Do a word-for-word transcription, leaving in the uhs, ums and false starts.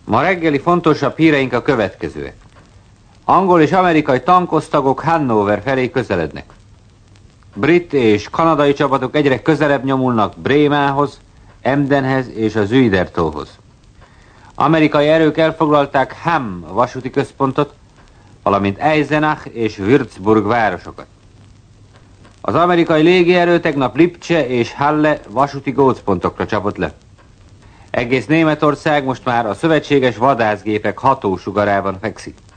Ma reggeli fontosabb híreink a következőek. Angol és amerikai tankosztagok Hannover felé közelednek. Brit és kanadai csapatok egyre közelebb nyomulnak Brémához, Emdenhez és a Zuidertóhoz. Amerikai erők elfoglalták Hamm vasúti központot, valamint Eisenach és Würzburg városokat. Az amerikai légierő tegnap Lipcse és Halle vasúti gócpontokra csapott le. Egész Németország most már a szövetséges vadászgépek hatósugarában fekszik.